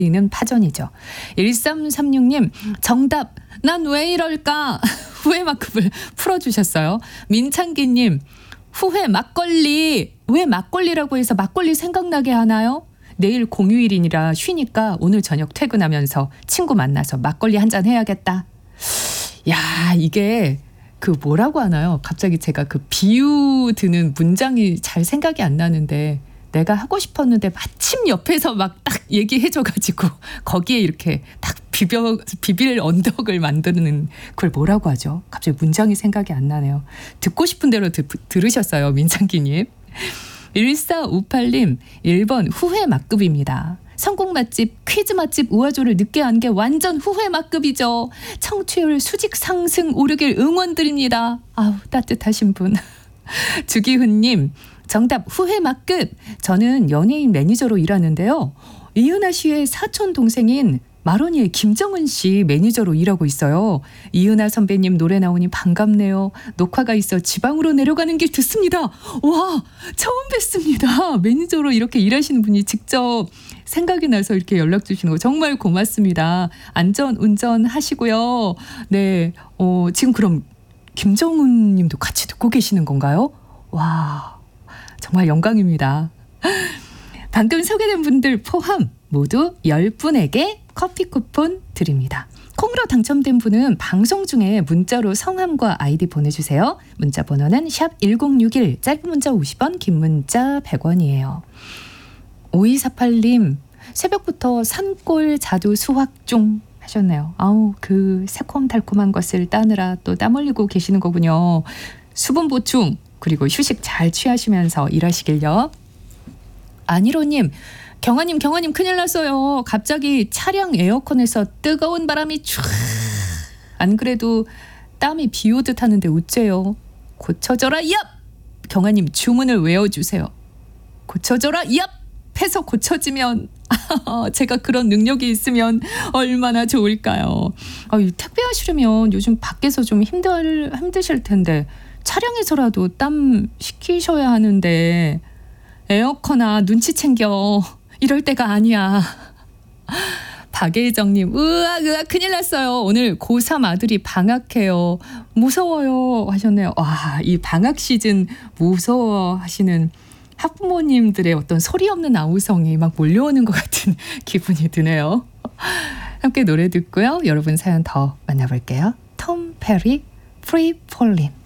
이는 파전이죠. 1336님 정답. 난 왜 이럴까? 후회만큼을 풀어주셨어요. 민창기님 후회 막걸리. 왜 막걸리라고 해서 막걸리 생각나게 하나요? 내일 공휴일이라 쉬니까 오늘 저녁 퇴근하면서 친구 만나서 막걸리 한잔 해야겠다. 야, 이게 그 뭐라고 하나요? 갑자기 제가 그 비유 드는 문장이 잘 생각이 안 나는데 내가 하고 싶었는데 마침 옆에서 막 딱 얘기해줘가지고 거기에 이렇게 딱 비빌 언덕을 만드는 그걸 뭐라고 하죠? 갑자기 문장이 생각이 안 나네요. 듣고 싶은 대로 들으셨어요, 민창기님. 1458님 1번 후회 맛급입니다. 성공 맛집, 퀴즈 맛집 우아조를 늦게 한 게 완전 후회 맛급이죠. 청취율 수직 상승 오르길 응원드립니다. 아우 따뜻하신 분. 주기훈님 정답 후회 맛급. 저는 연예인 매니저로 일하는데요. 이은하 씨의 사촌 동생인 마로니의 김정은 씨 매니저로 일하고 있어요. 이은하 선배님 노래 나오니 반갑네요. 녹화가 있어 지방으로 내려가는 길 듣습니다. 와, 처음 뵙습니다. 매니저로 이렇게 일하시는 분이 직접 생각이 나서 이렇게 연락 주시는 거 정말 고맙습니다. 안전 운전 하시고요. 네, 지금 그럼 김정은 님도 같이 듣고 계시는 건가요? 와, 정말 영광입니다. 방금 소개된 분들 포함 모두 10분에게 커피 쿠폰 드립니다. 콩으로 당첨된 분은 방송 중에 문자로 성함과 아이디 보내주세요. 문자 번호는 샵 1061, 짧은 문자 50원, 긴 문자 100원이에요. 5248님 새벽부터 산골 자두 수확 중 하셨네요. 아우 그 새콤달콤한 것을 따느라 또 땀 흘리고 계시는 거군요. 수분 보충 그리고 휴식 잘 취하시면서 일하시길요. 안일호님 경아님 큰일 났어요. 갑자기 차량 에어컨에서 뜨거운 바람이 촤. 안 그래도 땀이 비 오듯 하는데 어째요. 고쳐줘라 얍. 경아님 주문을 외워주세요. 고쳐줘라 얍. 해서 고쳐지면 제가 그런 능력이 있으면 얼마나 좋을까요. 택배 하시려면 요즘 밖에서 좀 힘드실 텐데 차량에서라도 땀 식히셔야 하는데 에어컨아 눈치 챙겨. 이럴 때가 아니야. 박예정님 으악 큰일 났어요. 오늘 고3 아들이 방학해요. 무서워요 하셨네요. 와, 이 방학 시즌 무서워하시는 학부모님들의 어떤 소리 없는 아우성이 막 몰려오는 것 같은 기분이 드네요. 함께 노래 듣고요. 여러분 사연 더 만나볼게요. 톰 페리 Free Fallin'.